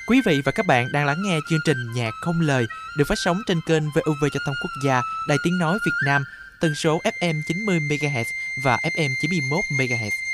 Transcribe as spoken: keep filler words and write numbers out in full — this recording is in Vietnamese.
Quý vị và các bạn đang lắng nghe chương trình Nhạc không lời được phát sóng trên kênh vê o vê Giao thông Quốc gia, Đài Tiếng nói Việt Nam, tần số ép em chín mươi mê ga héc và ép em chín mươi mốt mê ga héc.